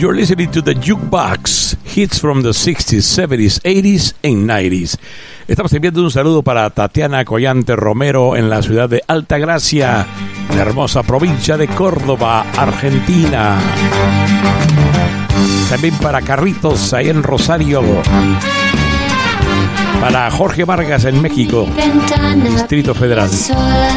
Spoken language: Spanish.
You're listening to the Jukebox, hits from the 60s, 70s, 80s and 90s. Estamos enviando un saludo para Tatiana Collante Romero en la ciudad de Altagracia, en la hermosa provincia de Córdoba, Argentina. También para Carritos, ahí en Rosario. Para Jorge Vargas en México, Distrito Federal.